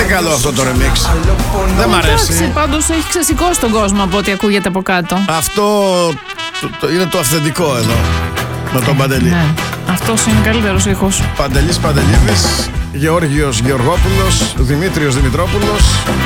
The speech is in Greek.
καλό αυτό το remix. Δεν μ' αρέσει. Εντάξει, πάντως έχει ξεσηκώσει τον κόσμο από ό,τι ακούγεται από κάτω. Αυτό είναι το αυθεντικό εδώ. Με τον Παντελή. Ναι, αυτός είναι καλύτερος ήχος. Παντελής Παντελίδης, Γεώργιος Γεωργόπουλος, Δημήτριος Δημητρόπουλος.